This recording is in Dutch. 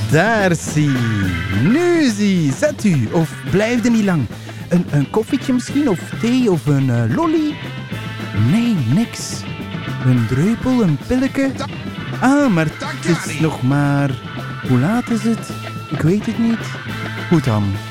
Daar zie. Nu zie. Zet u. Of blijf er niet lang. Een koffietje misschien? Of thee? Of een lolly? Nee, niks. Een dreupel, een pilletje. Maar het is nog maar... Hoe laat is het? Ik weet het niet. Goed dan.